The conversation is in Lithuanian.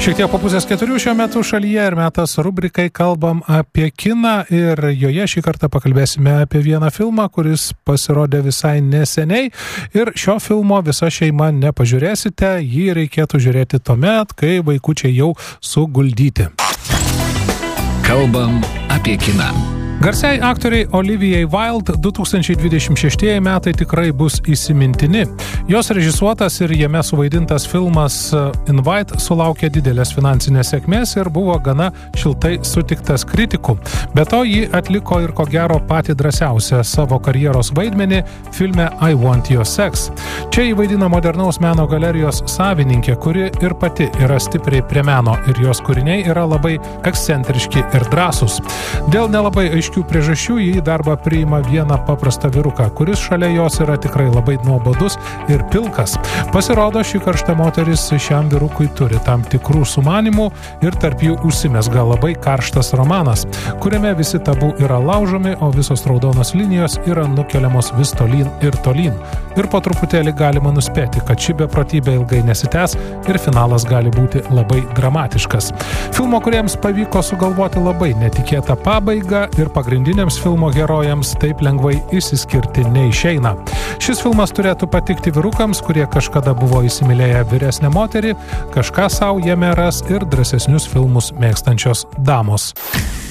Šiek tiek po 3:30 šiuo metu šalyje ir metas rubrikai Kalbam apie kiną ir joje šį kartą pakalbėsime apie vieną filmą, kuris pasirodė visai neseniai ir šio filmo visa šeima nepažiūrėsite, jį reikėtų žiūrėti tuomet, kai vaikučiai jau suguldyti. Kalbam apie kiną. Garsiai aktoriai Olivijai Wilde 2026 metai tikrai bus įsimintini. Jos režisuotas ir jame suvaidintas filmas Invite sulaukė didelės finansinės sėkmės ir buvo gana šiltai sutiktas kritikų. Be to, ji atliko ir ko gero patį drąsiausią savo karjeros vaidmenį filme I Want Your Sex. Čia įvaidina modernaus meno galerijos savininkė, kuri ir pati yra stipriai prie meno ir jos kūriniai yra labai ekscentriški ir drąsūs. Dėl nelabai aiškių priežasčių jį į darbą priima vieną paprastą vyruką, kuris šalia jos yra tikrai labai nuobodus ir pilkas. Pasirodo, ši karšta moteris šiam vyrukui turi tam tikrų sumanimų ir tarp jų užsimezga labai karštas romanas, kuriame visi tabu yra laužomi, o visos raudonos linijos yra nukeliamos vis tolyn ir tolyn. Ir po truputėlį galima nuspėti, kad ši beprotybė ilgai nesitęs ir finalas gali būti labai dramatiškas. Filmo kuriems pavyko sugalvoti labai netikėtą pabaigą ir pagrindiniams filmo herojams taip lengvai išsiskirti neišeina. Šis filmas turėtų patikti vyrukams, kurie kažkada buvo įsimylėję vyresnę moterį, kažką savo jame ras ir drąsesnius filmus mėgstančios damos.